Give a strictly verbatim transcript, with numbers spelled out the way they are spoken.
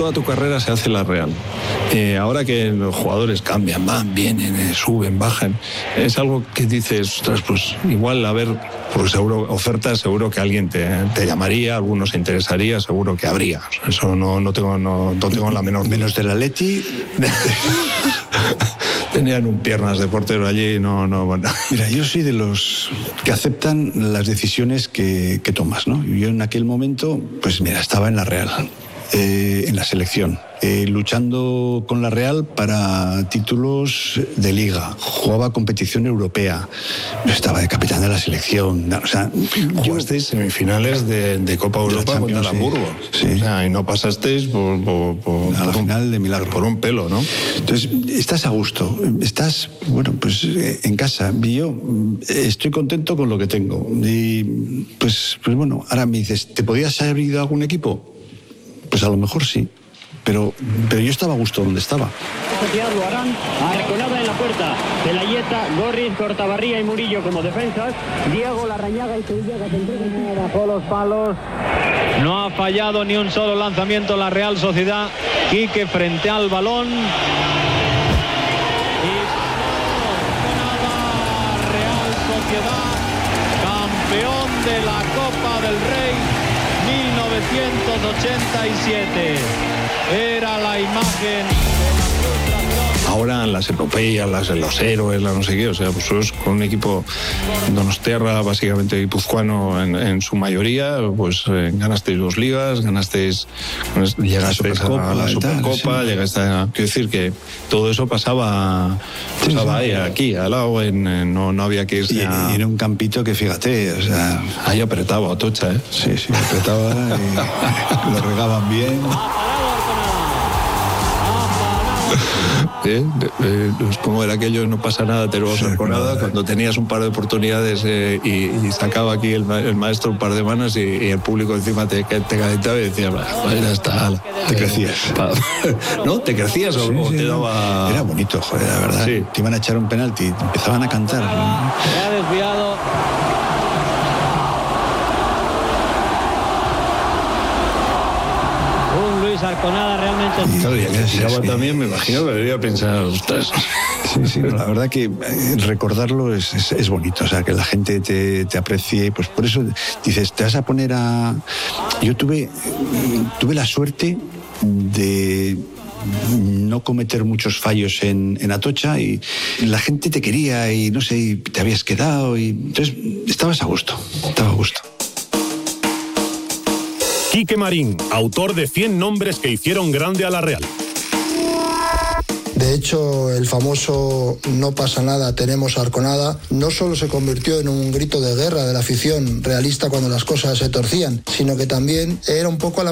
toda tu carrera se hace en la Real. Eh, ahora que los jugadores cambian, van, vienen, eh, suben, bajan, es algo que dices, ostras, pues igual, a ver, pues seguro, ofertas, seguro que alguien te, te llamaría, algunos se interesaría, seguro que habría. Eso no, no, tengo, no, no tengo la menor... Menos del Atleti... Tenían un piernas de portero allí, no, no, bueno. Mira, yo soy de los que aceptan las decisiones que, que tomas, ¿no? Yo en aquel momento, pues mira, estaba en la Real, eh, en la selección, eh, luchando con la Real para títulos de liga, jugaba competición europea, estaba de capitán de la selección, o sea... Jugasteis semifinales de, de Copa Europa contra el Hamburgo, sí. O sea, y no pasasteis por, por, por, a la por final un, de milagro. Por un pelo, ¿no? Entonces, estás a gusto, estás, bueno, pues en casa, y yo estoy contento con lo que tengo, y pues, pues bueno, ahora me dices, ¿te podías haber ido a algún equipo? Pues a lo mejor sí, pero, pero yo estaba a gusto donde estaba. Santiago Arán, Arconada en la puerta, Pelayeta, Gorris, Cortabarría y Murillo como defensas, Diego Larrañaga y Sevilla que entregan bajo los palos. No ha fallado ni un solo lanzamiento la Real Sociedad. Quique frente al balón. Y Real Sociedad, campeón de la Copa del Rey mil novecientos ochenta y siete. Era la imagen de la frustración. Ahora las epopeyas, las, los héroes, la no sé qué, o sea, pues sos con un equipo donostiarra, básicamente guipuzcoano en, en su mayoría, pues eh, ganasteis dos ligas, ganasteis, pues, llegasteis a, a la Supercopa, sí. llegasteis a... Quiero decir que todo eso pasaba, pasaba sí, sí. ahí, aquí, al lado, en, en, no, no había que irse y, a... y en un campito que, fíjate, o sea... Ahí apretaba Atocha, ¿eh? Sí, sí, apretaba y lo regaban bien... ¿Eh? Eh, pues como era aquello, no pasa nada, tenemos sí, Arconada, cuando tenías un par de oportunidades eh, y, y sacaba aquí el, el maestro un par de manos y, y el público encima te, te calentaba y decía, pues ya está, te crecías. ¿No? ¿Te crecías o, sí, o sí, te daba...? Era bonito, joder, la verdad. Sí. Te iban a echar un penalti, empezaban a cantar. Se ha desviado. Arconada realmente. Y claro, y que tiraba también, me imagino que debería pensar, ostras. Sí, sí, la verdad que recordarlo es, es, es bonito, o sea, que la gente te, te aprecie, pues por eso dices, te vas a poner a... Yo tuve, tuve la suerte de no cometer muchos fallos en, en Atocha y la gente te quería y no sé, y te habías quedado y entonces estabas a gusto, estaba a gusto. Quique Marín, autor de cien nombres que hicieron grande a la Real. De hecho, el famoso "no pasa nada, tenemos Arconada" no solo se convirtió en un grito de guerra de la afición realista cuando las cosas se torcían, sino que también era un poco a la